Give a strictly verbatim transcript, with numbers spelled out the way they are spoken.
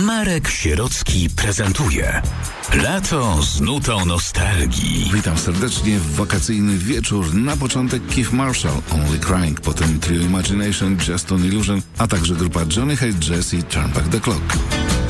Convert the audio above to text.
Marek Sierocki prezentuje Lato z nutą nostalgii. Witam serdecznie w wakacyjny wieczór. Na początek Keith Marshall, Only Crying, potem trio Imagination, Just an Illusion, a także grupa Johnny Hate Jazz i Turn Back the Clock.